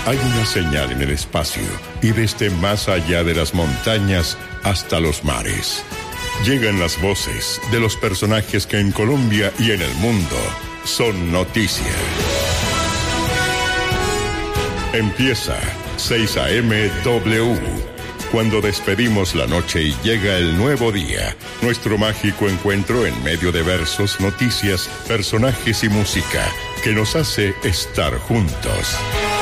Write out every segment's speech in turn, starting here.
Hay una señal en el espacio y desde más allá de las montañas hasta los mares. Llegan las voces de los personajes que en Colombia y en el mundo son noticia. Empieza 6 a.m. W. Cuando despedimos la noche y llega el nuevo día, nuestro mágico encuentro en medio de versos, noticias, personajes y música que nos hace estar juntos.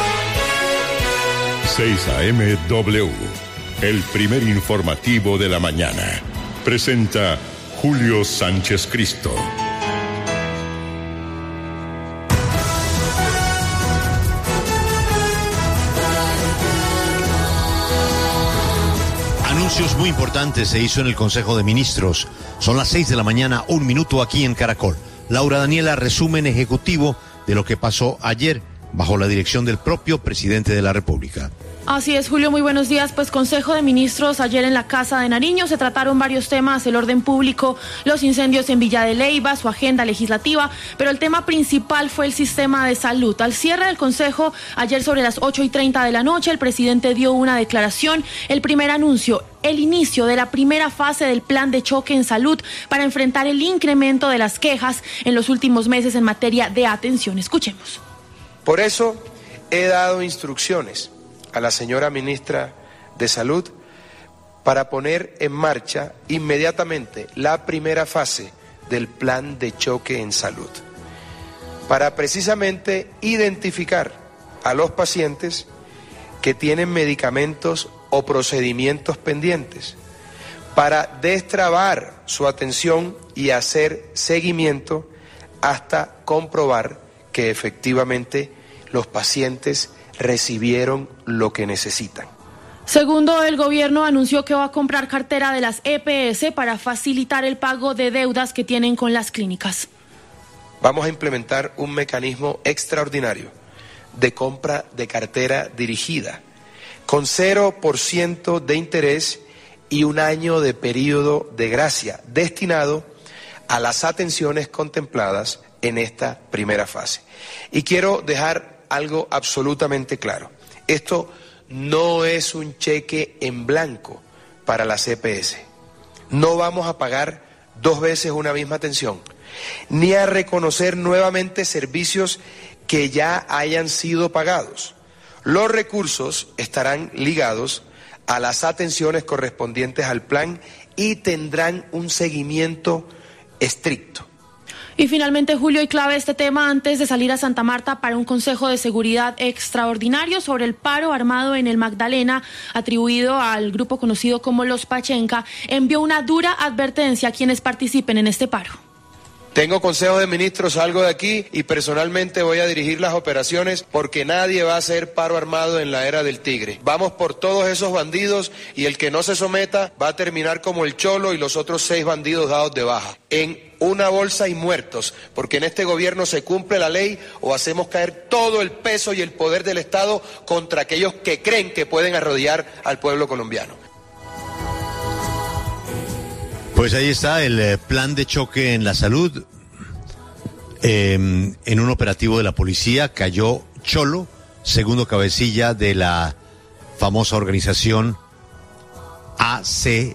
6 a.m. W, el primer informativo de la mañana. Presenta Julio Sánchez Cristo. Anuncios muy importantes se hizo en el Consejo de Ministros. Son las 6 de la mañana, 1 minuto aquí en Caracol. Laura Daniela, resumen ejecutivo de lo que pasó ayer bajo la dirección del propio presidente de la República. Así es, Julio, muy buenos días. Pues Consejo de Ministros ayer en la Casa de Nariño se trataron varios temas, el orden público, los incendios en Villa de Leyva, su agenda legislativa, pero el tema principal fue el sistema de salud. Al cierre del Consejo, ayer sobre las 8:30 de la noche, el presidente dio una declaración, el primer anuncio, el inicio de la primera fase del plan de choque en salud para enfrentar el incremento de las quejas en los últimos meses en materia de atención. Escuchemos. Por eso he dado instrucciones a la señora ministra de Salud para poner en marcha inmediatamente la primera fase del plan de choque en salud, para precisamente identificar a los pacientes que tienen medicamentos o procedimientos pendientes, para destrabar su atención y hacer seguimiento hasta comprobar que efectivamente los pacientes recibieron lo que necesitan. Segundo, el gobierno anunció que va a comprar cartera de las EPS para facilitar el pago de deudas que tienen con las clínicas. Vamos a implementar un mecanismo extraordinario de compra de cartera dirigida, con 0% de interés y 1 año de periodo de gracia, destinado a las atenciones contempladas en esta primera fase. Y quiero dejar algo absolutamente claro. Esto no es un cheque en blanco para las EPS. No vamos a pagar 2 veces una misma atención, ni a reconocer nuevamente servicios que ya hayan sido pagados. Los recursos estarán ligados a las atenciones correspondientes al plan y tendrán un seguimiento estricto. Y finalmente, Julio, y clave este tema antes de salir a Santa Marta para un Consejo de Seguridad extraordinario sobre el paro armado en el Magdalena, atribuido al grupo conocido como los Pachenca, envió una dura advertencia a quienes participen en este paro. Tengo Consejo de Ministros, salgo de aquí y personalmente voy a dirigir las operaciones porque nadie va a hacer paro armado en la era del tigre. Vamos por todos esos bandidos y el que no se someta va a terminar como el Cholo y los otros 6 bandidos dados de baja. En una bolsa y muertos, porque en este gobierno se cumple la ley o hacemos caer todo el peso y el poder del Estado contra aquellos que creen que pueden arrodillar al pueblo colombiano. Pues ahí está el plan de choque en la salud. En un operativo de la policía cayó Cholo, segundo cabecilla de la famosa organización ACSN,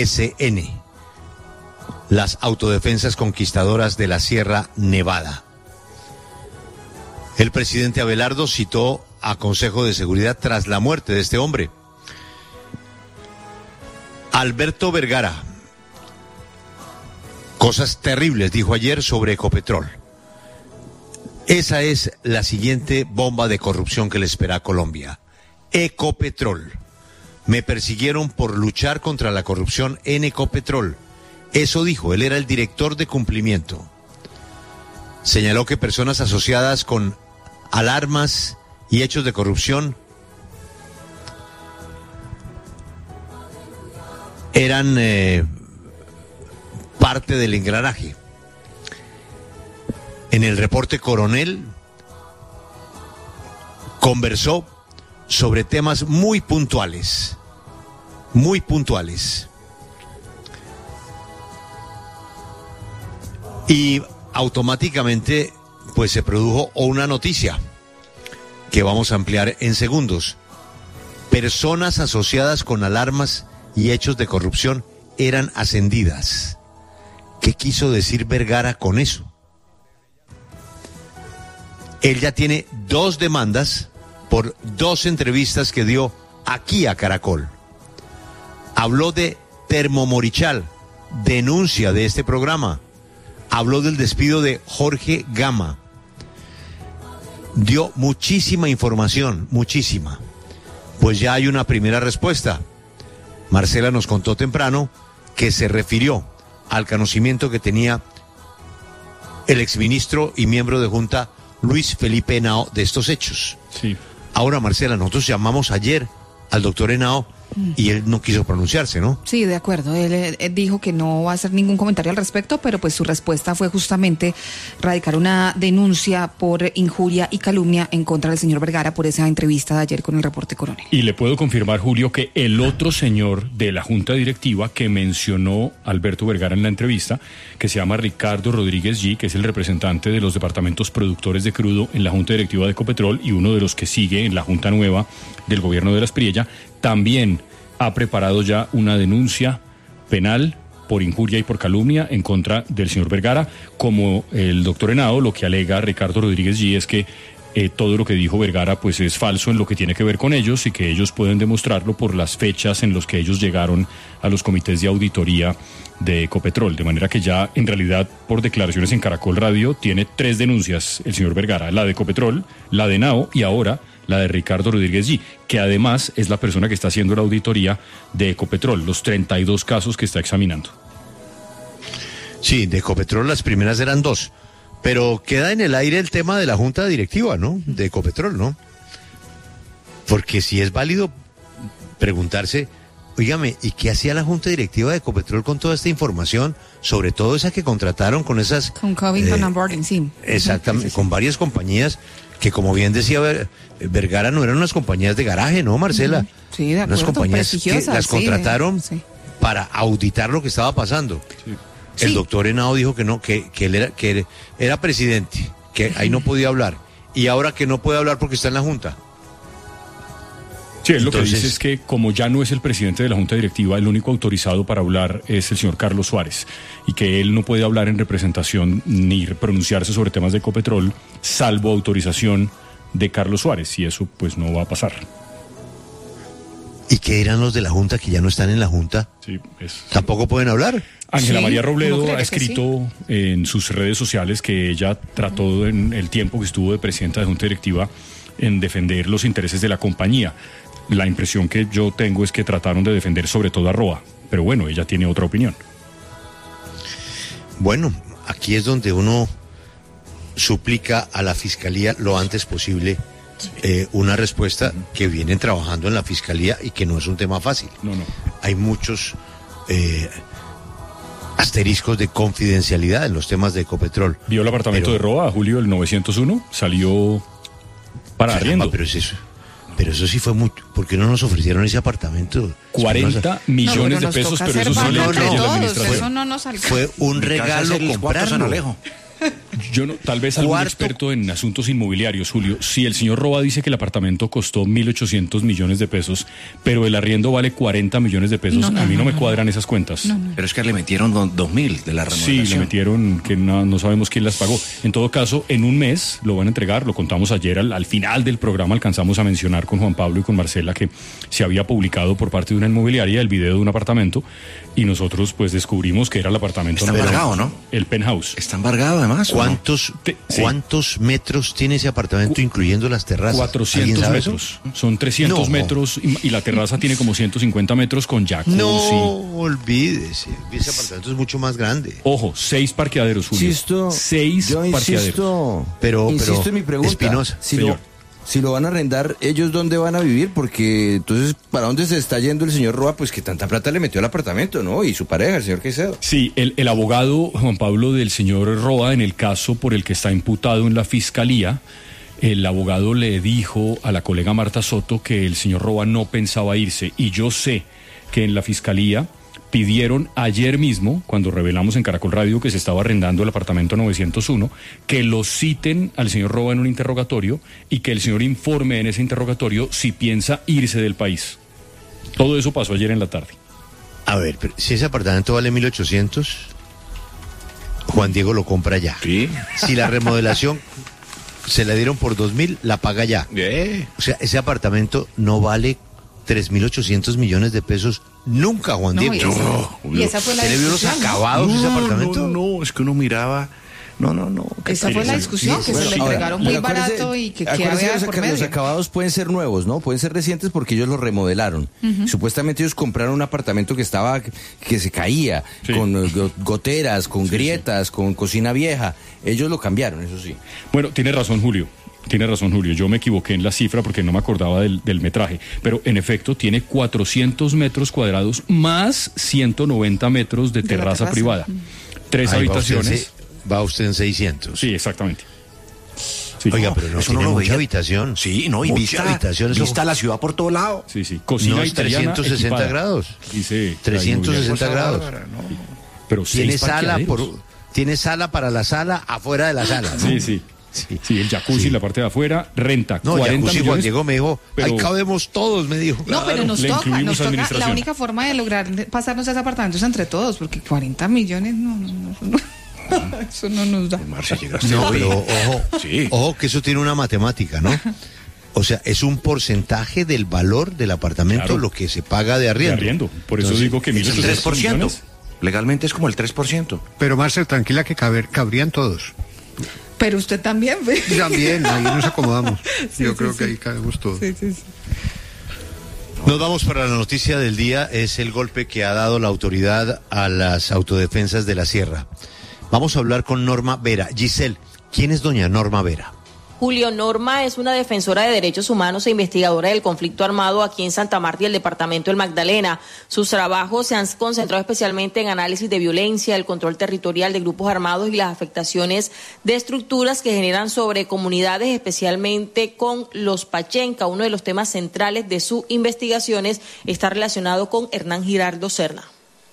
las Autodefensas Conquistadoras de la Sierra Nevada. El presidente Abelardo citó a Consejo de Seguridad tras la muerte de este hombre. Alberto Vergara, cosas terribles dijo ayer sobre Ecopetrol. Esa es la siguiente bomba de corrupción que le espera a Colombia. Ecopetrol. Me persiguieron por luchar contra la corrupción en Ecopetrol. Eso dijo, él era el director de cumplimiento. Señaló que personas asociadas con alarmas y hechos de corrupción eran parte del engranaje. En el reporte Coronel conversó sobre temas muy puntuales, y automáticamente pues se produjo una noticia. que vamos a ampliar en segundos. Personas asociadas con alarmas y hechos de corrupción eran ascendidas. ¿Qué quiso decir Vergara con eso? Él ya tiene 2 demandas por 2 entrevistas que dio aquí a Caracol. Habló de Termomorichal, denuncia de este programa. Habló del despido de Jorge Gama. Dio muchísima información, muchísima. Pues ya hay una primera respuesta. Marcela nos contó temprano que se refirió al conocimiento que tenía el exministro y miembro de Junta Luis Felipe Henao de estos hechos. Sí. Ahora, Marcela, nosotros llamamos ayer al doctor Henao y él no quiso pronunciarse, ¿no? Sí, de acuerdo. Él dijo que no va a hacer ningún comentario al respecto, pero pues su respuesta fue justamente radicar una denuncia por injuria y calumnia en contra del señor Vergara por esa entrevista de ayer con el reporte Coronel. Y le puedo confirmar, Julio, que el otro señor de la Junta Directiva que mencionó Alberto Vergara en la entrevista, que se llama Ricardo Rodríguez G., que es el representante de los departamentos productores de crudo en la Junta Directiva de Ecopetrol y uno de los que sigue en la Junta Nueva del gobierno de la Espriella, también ha preparado ya una denuncia penal por injuria y por calumnia en contra del señor Vergara. Como el doctor Henao, lo que alega Ricardo Rodríguez G. es que todo lo que dijo Vergara pues es falso en lo que tiene que ver con ellos y que ellos pueden demostrarlo por las fechas en las que ellos llegaron a los comités de auditoría de Ecopetrol. De manera que ya en realidad por declaraciones en Caracol Radio tiene 3 denuncias el señor Vergara, la de Ecopetrol, la de Henao y ahora la de Ricardo Rodríguez G., que además es la persona que está haciendo la auditoría de Ecopetrol, los 32 casos que está examinando. Sí, de Ecopetrol las primeras eran 2, pero queda en el aire el tema de la junta directiva, ¿no? De Ecopetrol, ¿no? Porque si es válido preguntarse, oígame, ¿y qué hacía la junta directiva de Ecopetrol con toda esta información, sobre todo esa que contrataron con esas... Con Covington and Burling, sí. Exactamente, Sí. con varias compañías que, como bien decía Vergara, no eran unas compañías de garaje, ¿no, Marcela? Sí, de acuerdo, unas compañías que prestigiosas, las contrataron sí. para auditar lo que estaba pasando. Sí. El Sí. doctor Henao dijo que no, que él era presidente, que ahí no podía hablar, y ahora que no puede hablar porque está en la Junta. Sí, él lo Entonces, que dice es que como ya no es el presidente de la Junta Directiva, el único autorizado para hablar es el señor Carlos Suárez y que él no puede hablar en representación ni pronunciarse sobre temas de Ecopetrol salvo autorización de Carlos Suárez y eso pues no va a pasar. ¿Y qué dirán los de la Junta que ya no están en la Junta? Sí, es... ¿Tampoco pueden hablar? Ángela Sí, María uno Robledo creería ha que escrito en sus redes sociales que ella trató en el tiempo que estuvo de presidenta de Junta Directiva en defender los intereses de la compañía. La impresión que yo tengo es que trataron de defender sobre todo a Roa, pero bueno, ella tiene otra opinión. Bueno, aquí es donde uno suplica a la Fiscalía lo antes posible una respuesta que vienen trabajando en la Fiscalía y que no es un tema fácil. No. Hay muchos asteriscos de confidencialidad en los temas de Ecopetrol. ¿Vio el apartamento de Roa, Julio, el 901? Salió para arriendo. Pero eso sí fue mucho. ¿Por qué no nos ofrecieron ese apartamento? 40 millones de pesos, pero eso sí no, le leyes la administración. eso no nos alcanza. Fue un regalo comprarlo. Yo no, tal vez algún experto en asuntos inmobiliarios, Julio, si el señor Roa dice que el apartamento costó 1.800 millones de pesos, pero el arriendo vale 40 millones de pesos, a mí no me cuadran esas cuentas. Pero es que le metieron 2.000 de la remodelación. Sí, le metieron que no sabemos quién las pagó. En todo caso, en un mes lo van a entregar, lo contamos ayer, al final del programa alcanzamos a mencionar con Juan Pablo y con Marcela que se había publicado por parte de una inmobiliaria el video de un apartamento y nosotros pues descubrimos que era el apartamento. Está embargado, ¿no? El penthouse. Está embargado además. ¿Cuántos metros tiene ese apartamento incluyendo las terrazas? 400 metros. Son 300 metros y la terraza tiene como 150 metros con jacuzzi. No, olvídese. Ese apartamento es mucho más grande. Ojo, 6 parqueaderos, Julio. 6 parqueaderos. Pero insisto en mi pregunta. Espinosa, Si lo van a arrendar, ¿ellos dónde van a vivir? Porque entonces, ¿para dónde se está yendo el señor Roa? Pues que tanta plata le metió al apartamento, ¿no? Y su pareja, el señor Caicedo. Sí, el abogado Juan Pablo del señor Roa, en el caso por el que está imputado en la fiscalía, el abogado le dijo a la colega Marta Soto que el señor Roa no pensaba irse. Y yo sé que en la fiscalía pidieron ayer mismo, cuando revelamos en Caracol Radio que se estaba arrendando el apartamento 901, que lo citen al señor Roa en un interrogatorio y que el señor informe en ese interrogatorio si piensa irse del país. Todo eso pasó ayer en la tarde. A ver, pero si ese apartamento vale 1.800, Juan Diego lo compra ya. Sí. Si la remodelación se la dieron por 2.000, la paga ya. O sea, ese apartamento no vale 3.800 millones de pesos nunca, Juan Diego. Y esa fue la ¿Se le vio los discusión, acabados ese apartamento? No, es que uno miraba... No. Esa fue la discusión, que se le entregaron muy barato y que había por medio. Los acabados pueden ser nuevos, ¿no? Pueden ser recientes porque ellos los remodelaron. Supuestamente ellos compraron un apartamento que se caía, con goteras, con grietas, con cocina vieja. Ellos lo cambiaron, eso sí. Bueno, tiene razón Julio. Yo me equivoqué en la cifra porque no me acordaba del metraje, pero en efecto tiene 400 metros cuadrados más 190 metros de terraza privada. 3 habitaciones. Va usted en 600. Sí, exactamente. Sí. Oiga, pero no eso tiene no lo mucha veía. habitación. Sí, no, y Mucha vista habitación, eso- a la ciudad por todo lado. Sí. Cocina No, es italiana 360 equipada. grados. Dice 360 la grados. Pero Tiene 6 sala parqueaderos. tiene sala para la sala, afuera de la sala, ¿no? Sí, el jacuzzi, la parte de afuera, renta No, 40 jacuzzi, Juan millones. Diego me dijo, pero- ahí cabemos todos, me dijo. No, pero nos le toca. incluimos La administración. única forma de lograr pasarnos a ese apartamento es entre todos, porque 40 millones eso no nos da. Marcia, llegaste No, hoy. pero ojo, Sí. ojo que eso tiene una matemática, ¿no? O sea, es un porcentaje del valor del apartamento Claro. lo que se paga de arriendo. Por eso Entonces, digo que Es el 1.800 3%. millones. Legalmente es como el 3%. Pero Marcel, tranquila que cabrían todos. Pero usted también, ¿ve? También, ahí nos acomodamos. Sí, Yo sí, creo sí. que ahí cabemos todos. Sí. Nos vamos para la noticia del día, es el golpe que ha dado la autoridad a las autodefensas de la Sierra. Vamos a hablar con Norma Vera. Giselle, ¿quién es doña Norma Vera? Julio, Norma es una defensora de derechos humanos e investigadora del conflicto armado aquí en Santa Marta y el departamento del Magdalena. Sus trabajos se han concentrado especialmente en análisis de violencia, el control territorial de grupos armados y las afectaciones de estructuras que generan sobre comunidades, especialmente con los Pachenca. Uno de los temas centrales de sus investigaciones está relacionado con Hernán Giraldo Serna.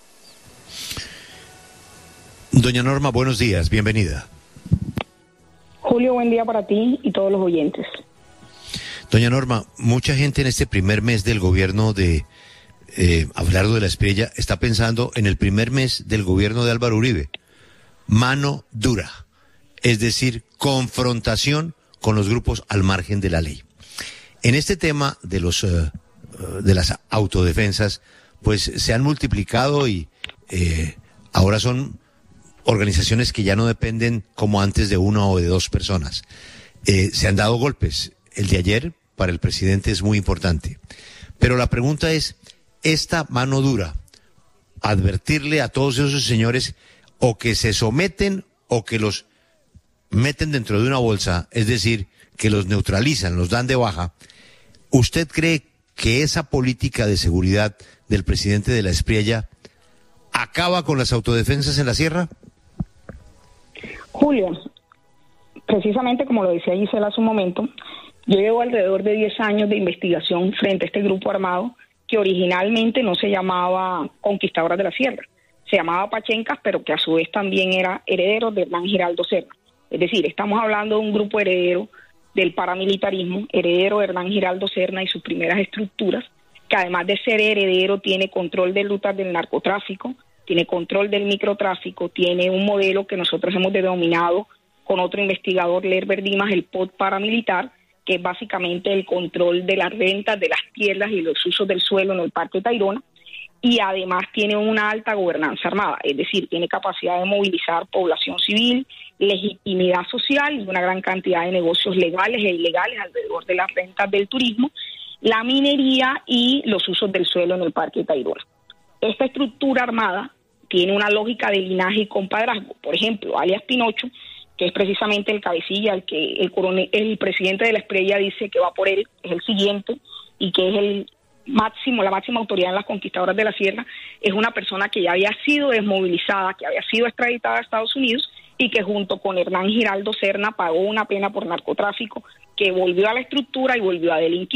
Doña Norma, buenos días, bienvenida. Julio, buen día para ti y todos los oyentes. Doña Norma, mucha gente en este primer mes del gobierno de Abelardo de la Espriella está pensando en el primer mes del gobierno de Álvaro Uribe. Mano dura, es decir, confrontación con los grupos al margen de la ley. En este tema de las autodefensas, pues se han multiplicado y ahora son organizaciones que ya no dependen como antes de una o de dos personas. Se han dado golpes. El de ayer para el presidente es muy importante. Pero la pregunta es, esta mano dura, advertirle a todos esos señores o que se someten o que los meten dentro de una bolsa, es decir, que los neutralizan, los dan de baja. ¿Usted cree que esa política de seguridad del presidente de la Espriella acaba con las autodefensas en la sierra? Julio, precisamente como lo decía Gisela hace un momento, yo llevo alrededor de 10 años de investigación frente a este grupo armado que originalmente no se llamaba Conquistadoras de la Sierra, se llamaba Pachencas, pero que a su vez también era heredero de Hernán Giraldo Serna. Es decir, estamos hablando de un grupo heredero del paramilitarismo, heredero de Hernán Giraldo Serna y sus primeras estructuras, que además de ser heredero tiene control de rutas del narcotráfico, tiene control del microtráfico, tiene un modelo que nosotros hemos denominado con otro investigador, Lerber Dimas, el POD paramilitar, que es básicamente el control de las rentas, de las tierras y los usos del suelo en el Parque Tayrona, y además tiene una alta gobernanza armada, es decir, tiene capacidad de movilizar población civil, legitimidad social y una gran cantidad de negocios legales e ilegales alrededor de las rentas del turismo, la minería y los usos del suelo en el Parque Tayrona. Esta estructura armada tiene una lógica de linaje y compadrazgo. Por ejemplo, alias Pinocho, que es precisamente el cabecilla, el que el presidente de la Espriella dice que va por él, es el siguiente, y que es la máxima autoridad en las Conquistadoras de la Sierra, es una persona que ya había sido desmovilizada, que había sido extraditada a Estados Unidos y que junto con Hernán Giraldo Serna pagó una pena por narcotráfico, que volvió a la estructura y volvió a delinquir.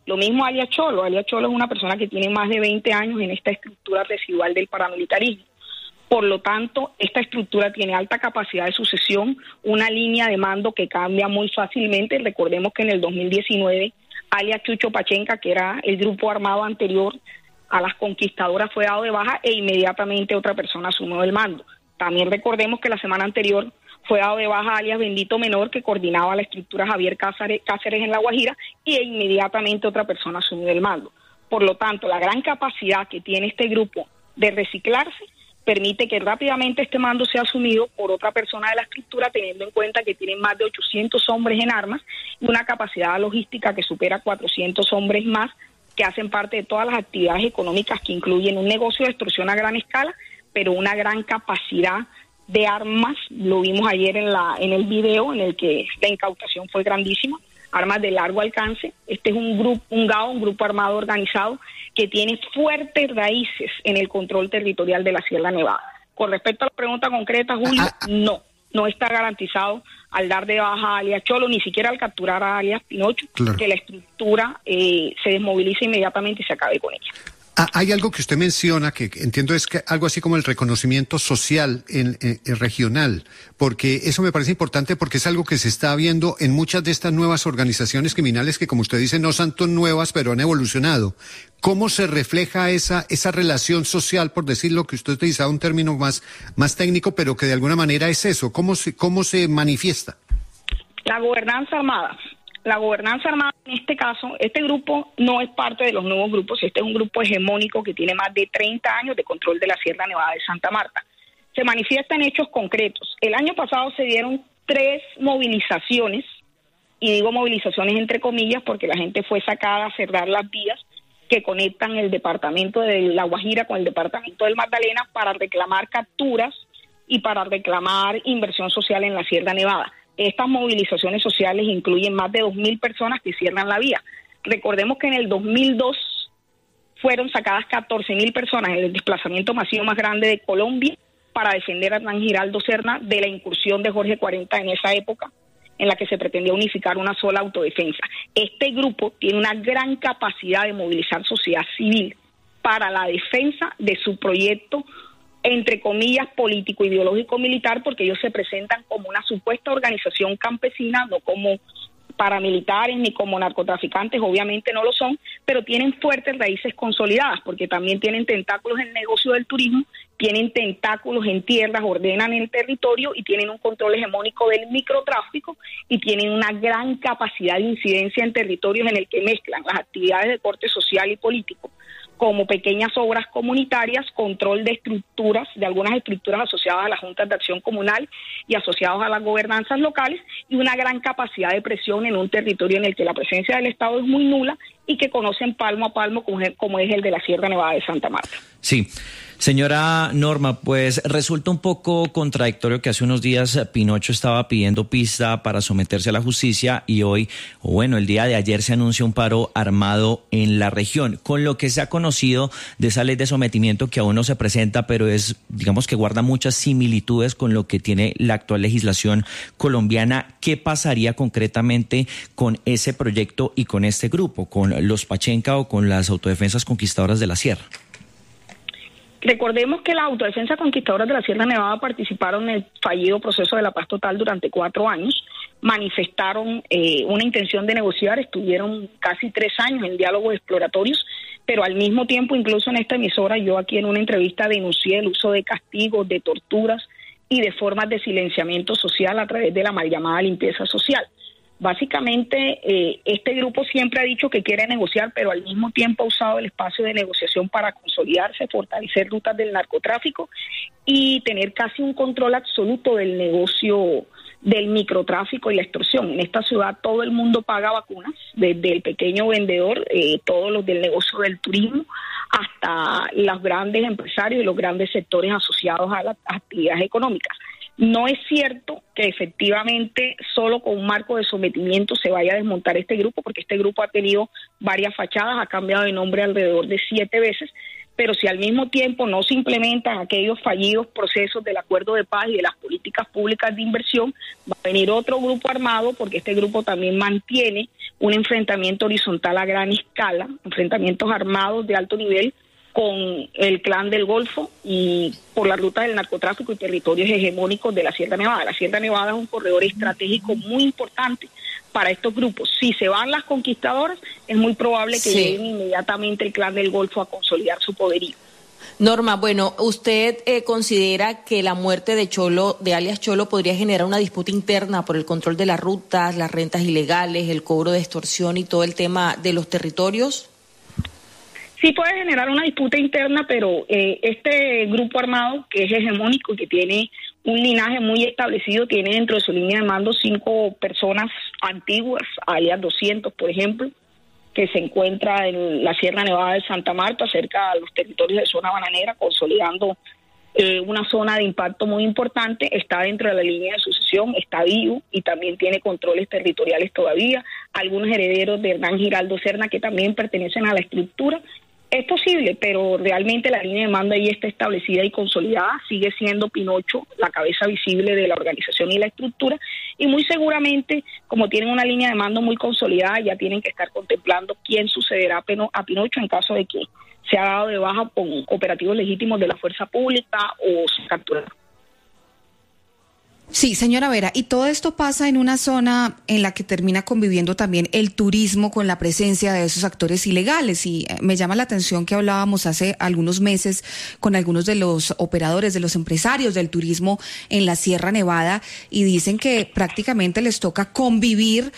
Lo mismo alias Cholo. Alias Cholo es una persona que tiene más de 20 años en esta estructura residual del paramilitarismo. Por lo tanto, esta estructura tiene alta capacidad de sucesión, una línea de mando que cambia muy fácilmente. Recordemos que en el 2019, alias Chucho Pachenca, que era el grupo armado anterior a las conquistadoras, fue dado de baja e inmediatamente otra persona asumió el mando. También recordemos que la semana anterior fue dado de baja alias Bendito Menor, que coordinaba la estructura Javier Cáceres en La Guajira, y inmediatamente otra persona asumió el mando. Por lo tanto, la gran capacidad que tiene este grupo de reciclarse permite que rápidamente este mando sea asumido por otra persona de la estructura, teniendo en cuenta que tienen más de 800 hombres en armas y una capacidad logística que supera 400 hombres más, que hacen parte de todas las actividades económicas que incluyen un negocio de extorsión a gran escala, pero una gran capacidad de armas. Lo vimos ayer en el video en el que la incautación fue grandísima, armas de largo alcance. Este es un grupo armado organizado que tiene fuertes raíces en el control territorial de la Sierra Nevada. Con respecto a la pregunta concreta, Julio, no está garantizado al dar de baja a alias Cholo, ni siquiera al capturar a alias Pinocho, claro, que la estructura se desmovilice inmediatamente y se acabe con ella. Hay algo que usted menciona que entiendo es que algo así como el reconocimiento social regional, porque eso me parece importante porque es algo que se está viendo en muchas de estas nuevas organizaciones criminales que, como usted dice, no son tan nuevas, pero han evolucionado. ¿Cómo se refleja esa relación social, por decirlo, que usted utilizaba un término más técnico, pero que de alguna manera es eso? ¿Cómo se manifiesta? La gobernanza armada. La gobernanza armada, en este caso, este grupo no es parte de los nuevos grupos. Este es un grupo hegemónico que tiene más de 30 años de control de la Sierra Nevada de Santa Marta. Se manifiesta en hechos concretos. El año pasado se dieron 3 movilizaciones, y digo movilizaciones entre comillas porque la gente fue sacada a cerrar las vías que conectan el departamento de La Guajira con el departamento del Magdalena para reclamar capturas y para reclamar inversión social en la Sierra Nevada. Estas movilizaciones sociales incluyen más de 2.000 personas que cierran la vía. Recordemos que en el 2002 fueron sacadas 14.000 personas en el desplazamiento masivo más grande de Colombia para defender a Hernán Giraldo Serna de la incursión de Jorge 40 en esa época, en la que se pretendía unificar una sola autodefensa. Este grupo tiene una gran capacidad de movilizar sociedad civil para la defensa de su proyecto, entre comillas, político, ideológico, militar, porque ellos se presentan como una supuesta organización campesina, no como paramilitares ni como narcotraficantes, obviamente no lo son, pero tienen fuertes raíces consolidadas, porque también tienen tentáculos en el negocio del turismo, tienen tentáculos en tierras, ordenan el territorio y tienen un control hegemónico del microtráfico y tienen una gran capacidad de incidencia en territorios en el que mezclan las actividades de corte social y político, como pequeñas obras comunitarias, control de estructuras, de algunas estructuras asociadas a las juntas de acción comunal y asociados a las gobernanzas locales, y una gran capacidad de presión en un territorio en el que la presencia del Estado es muy nula y que conocen palmo a palmo como es el de la Sierra Nevada de Santa Marta. Sí. Señora Norma, pues resulta un poco contradictorio que hace unos días Pinocho estaba pidiendo pista para someterse a la justicia y hoy, el día de ayer se anuncia un paro armado en la región. Con lo que se ha conocido de esa ley de sometimiento que aún no se presenta, pero digamos que guarda muchas similitudes con lo que tiene la actual legislación colombiana, ¿qué pasaría concretamente con ese proyecto y con este grupo, con los Pachenca o con las autodefensas conquistadoras de la Sierra? Recordemos que las autodefensas conquistadoras de la Sierra Nevada participaron en el fallido proceso de la paz total durante 4 años, manifestaron una intención de negociar, estuvieron casi 3 años en diálogos exploratorios, pero al mismo tiempo, incluso en esta emisora, yo aquí en una entrevista denuncié el uso de castigos, de torturas y de formas de silenciamiento social a través de la mal llamada limpieza social. Básicamente, este grupo siempre ha dicho que quiere negociar, pero al mismo tiempo ha usado el espacio de negociación para consolidarse, fortalecer rutas del narcotráfico y tener casi un control absoluto del negocio del microtráfico y la extorsión. En esta ciudad todo el mundo paga vacunas, desde el pequeño vendedor, todos los del negocio del turismo, hasta los grandes empresarios y los grandes sectores asociados a las actividades económicas. No es cierto que efectivamente solo con un marco de sometimiento se vaya a desmontar este grupo, porque este grupo ha tenido varias fachadas, ha cambiado de nombre alrededor de 7 veces, pero si al mismo tiempo no se implementan aquellos fallidos procesos del acuerdo de paz y de las políticas públicas de inversión, va a venir otro grupo armado, porque este grupo también mantiene un enfrentamiento horizontal a gran escala, enfrentamientos armados de alto nivel con el Clan del Golfo y por la ruta del narcotráfico y territorios hegemónicos de la Sierra Nevada. La Sierra Nevada es un corredor estratégico muy importante para estos grupos. Si se van las conquistadoras, es muy probable que lleguen inmediatamente el Clan del Golfo a consolidar su poderío. Norma, bueno, ¿usted considera que la muerte de Cholo, de alias Cholo, podría generar una disputa interna por el control de las rutas, las rentas ilegales, el cobro de extorsión y todo el tema de los territorios? Sí puede generar una disputa interna, pero este grupo armado, que es hegemónico y que tiene un linaje muy establecido, tiene dentro de su línea de mando 5 personas antiguas, alias 200, por ejemplo, que se encuentra en la Sierra Nevada de Santa Marta, cerca de los territorios de zona bananera, consolidando una zona de impacto muy importante. Está dentro de la línea de sucesión, está vivo y también tiene controles territoriales todavía. Algunos herederos de Hernán Giraldo Serna que también pertenecen a la estructura. Es posible, pero realmente la línea de mando ahí está establecida y consolidada. Sigue siendo Pinocho la cabeza visible de la organización y la estructura, y muy seguramente, como tienen una línea de mando muy consolidada, ya tienen que estar contemplando quién sucederá a Pinocho en caso de que sea dado de baja con operativos legítimos de la fuerza pública o se capturado. Sí, señora Vera, y todo esto pasa en una zona en la que termina conviviendo también el turismo con la presencia de esos actores ilegales, y me llama la atención que hablábamos hace algunos meses con algunos de los operadores, de los empresarios del turismo en la Sierra Nevada, y dicen que prácticamente les toca convivir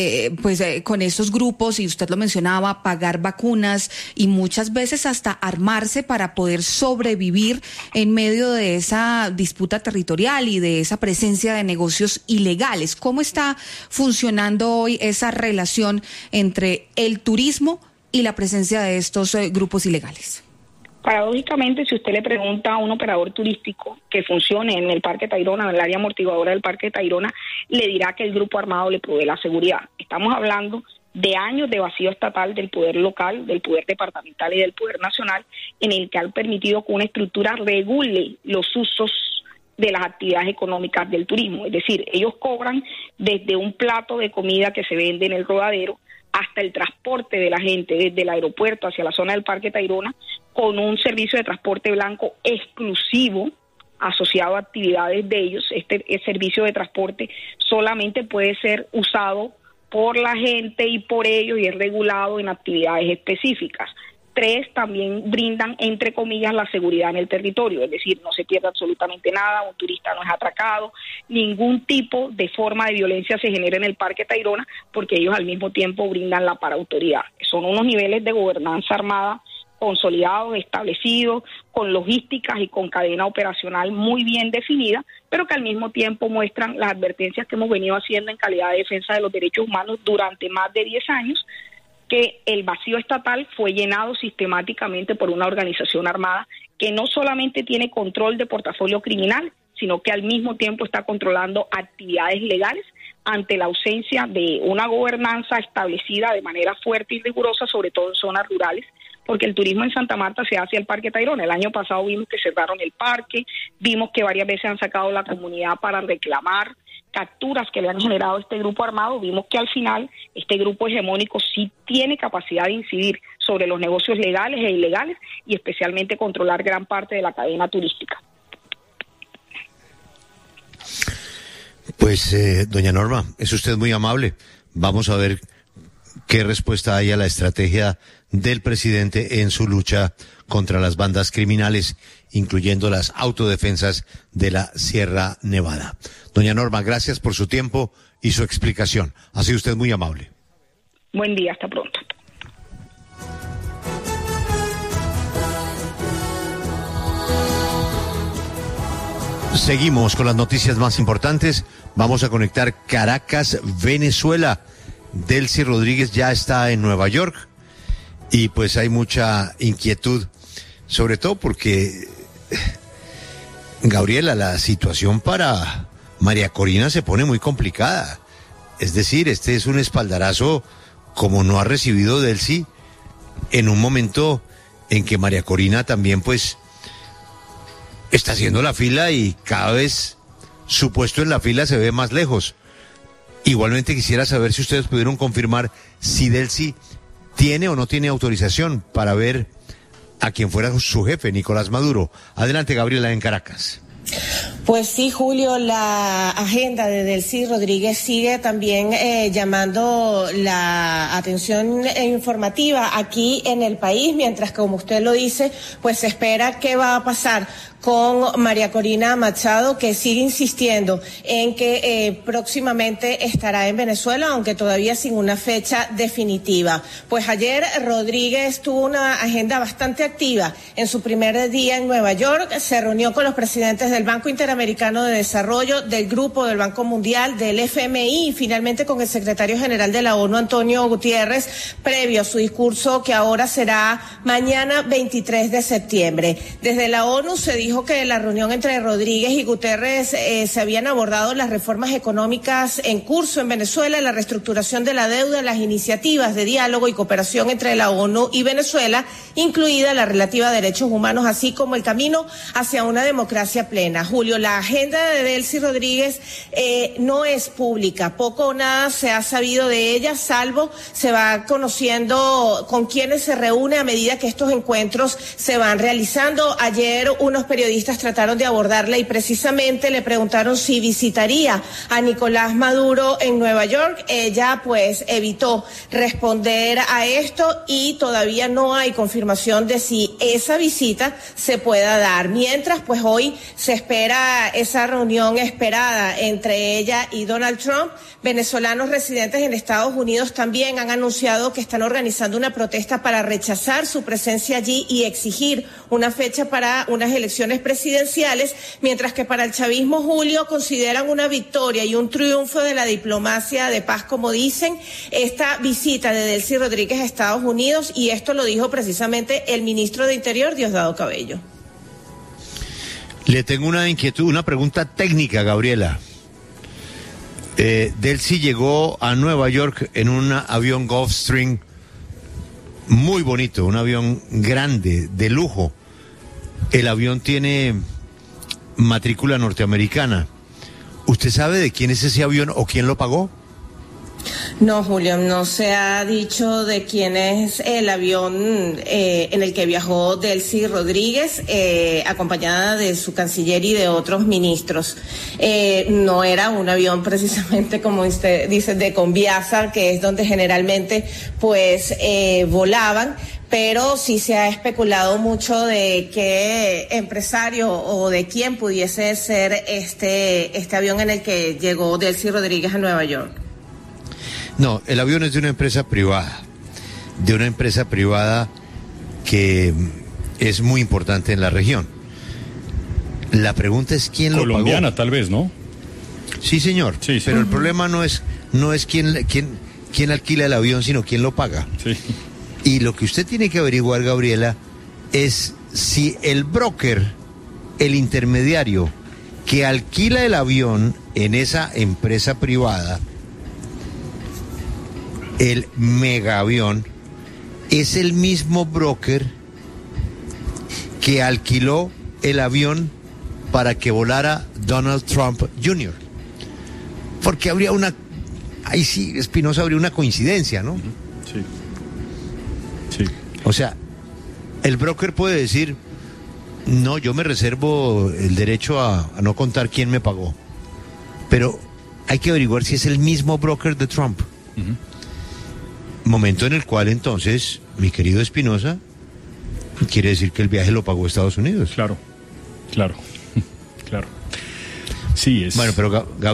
con estos grupos, y usted lo mencionaba, pagar vacunas y muchas veces hasta armarse para poder sobrevivir en medio de esa disputa territorial y de esa presencia de negocios ilegales. ¿Cómo está funcionando hoy esa relación entre el turismo y la presencia de estos grupos ilegales? Paradójicamente, si usted le pregunta a un operador turístico que funcione en el Parque Tayrona, en el área amortiguadora del Parque Tayrona, le dirá que el grupo armado le provee la seguridad. Estamos hablando de años de vacío estatal del poder local, del poder departamental y del poder nacional, en el que han permitido que una estructura regule los usos de las actividades económicas del turismo. Es decir, ellos cobran desde un plato de comida que se vende en el rodadero hasta el transporte de la gente desde el aeropuerto hacia la zona del Parque Tayrona, con un servicio de transporte blanco exclusivo asociado a actividades de ellos. Este servicio de transporte solamente puede ser usado por la gente y por ellos, y es regulado en actividades específicas. 3, también brindan, entre comillas, la seguridad en el territorio, es decir, no se pierde absolutamente nada, un turista no es atracado, ningún tipo de forma de violencia se genera en el Parque Tayrona, porque ellos al mismo tiempo brindan la paraautoridad. Son unos niveles de gobernanza armada consolidados, establecidos, con logísticas y con cadena operacional muy bien definida, pero que al mismo tiempo muestran las advertencias que hemos venido haciendo en calidad de defensa de los derechos humanos durante más de 10 años, que el vacío estatal fue llenado sistemáticamente por una organización armada que no solamente tiene control de portafolio criminal, sino que al mismo tiempo está controlando actividades legales ante la ausencia de una gobernanza establecida de manera fuerte y rigurosa, sobre todo en zonas rurales, porque el turismo en Santa Marta se hace al Parque Tayrona. El año pasado vimos que cerraron el parque, vimos que varias veces han sacado la comunidad para reclamar capturas que le han generado este grupo armado. Vimos que al final este grupo hegemónico sí tiene capacidad de incidir sobre los negocios legales e ilegales y especialmente controlar gran parte de la cadena turística. Pues, doña Norma, es usted muy amable. Vamos a ver qué respuesta hay a la estrategia del presidente en su lucha contra las bandas criminales, incluyendo las autodefensas de la Sierra Nevada. Doña Norma, gracias por su tiempo y su explicación. Ha sido usted muy amable. Buen día, hasta pronto. Seguimos con las noticias más importantes. Vamos a conectar Caracas, Venezuela. Delcy Rodríguez ya está en Nueva York y pues hay mucha inquietud, sobre todo porque, Gabriela, la situación para María Corina se pone muy complicada. Es decir, este es un espaldarazo como no ha recibido Delcy en un momento en que María Corina también pues está haciendo la fila y cada vez su puesto en la fila se ve más lejos. Igualmente quisiera saber si ustedes pudieron confirmar si Delcy tiene o no tiene autorización para ver a quien fuera su jefe, Nicolás Maduro. Adelante, Gabriela, en Caracas. Pues sí, Julio, la agenda de Delcy Rodríguez sigue también llamando la atención informativa aquí en el país, mientras que, como usted lo dice, pues se espera qué va a pasar con María Corina Machado, que sigue insistiendo en que próximamente estará en Venezuela, aunque todavía sin una fecha definitiva. Pues ayer Rodríguez tuvo una agenda bastante activa. En su primer día en Nueva York se reunió con los presidentes del Banco Interamericano de Desarrollo, del Grupo del Banco Mundial, del FMI y finalmente con el secretario general de la ONU, Antonio Guterres, previo a su discurso que ahora será mañana 23 de septiembre. Desde la ONU se dijo que en la reunión entre Rodríguez y Guterres se habían abordado las reformas económicas en curso en Venezuela, la reestructuración de la deuda, las iniciativas de diálogo y cooperación entre la ONU y Venezuela, incluida la relativa a derechos humanos, así como el camino hacia una democracia plena. Julio, la agenda de Delcy Rodríguez no es pública, poco o nada se ha sabido de ella, salvo se va conociendo con quienes se reúne a medida que estos encuentros se van realizando. Ayer unos periodistas trataron de abordarla y precisamente le preguntaron si visitaría a Nicolás Maduro en Nueva York. Ella pues evitó responder a esto y todavía no hay confirmación de si esa visita se pueda dar. Mientras pues hoy se espera esa reunión esperada entre ella y Donald Trump. Venezolanos residentes en Estados Unidos también han anunciado que están organizando una protesta para rechazar su presencia allí y exigir una fecha para unas elecciones presidenciales, mientras que para el chavismo, Julio, consideran una victoria y un triunfo de la diplomacia de paz, como dicen, esta visita de Delcy Rodríguez a Estados Unidos, y esto lo dijo precisamente el ministro de Interior, Diosdado Cabello. Le tengo una inquietud, una pregunta técnica, Gabriela. Delcy llegó a Nueva York en un avión Gulfstream muy bonito, un avión grande, de lujo. El avión tiene matrícula norteamericana. ¿Usted sabe de quién es ese avión o quién lo pagó? No, Julio, no se ha dicho de quién es el avión en el que viajó Delcy Rodríguez, acompañada de su canciller y de otros ministros. No era un avión precisamente, como usted dice, de Conviasa, que es donde generalmente pues volaban, pero sí se ha especulado mucho de qué empresario o de quién pudiese ser este avión en el que llegó Delcy Rodríguez a Nueva York. No, el avión es de una empresa privada que es muy importante en la región. La pregunta es quién lo pagó. Colombiana, tal vez, ¿no? Sí, señor. Sí, sí. Pero el problema no es quién alquila el avión, sino quién lo paga. Sí. Y lo que usted tiene que averiguar, Gabriela, es si el broker, el intermediario que alquila el avión en esa empresa privada, el megaavión, es el mismo broker que alquiló el avión para que volara Donald Trump Jr. Porque habría ahí sí, Espinosa, habría una coincidencia, ¿no? Sí. Sí. O sea, el broker puede decir, no, yo me reservo el derecho a no contar quién me pagó. Pero hay que averiguar si es el mismo broker de Trump. Uh-huh. Momento en el cual entonces, mi querido Espinosa, quiere decir que el viaje lo pagó Estados Unidos. Claro. Sí, es... Bueno, pero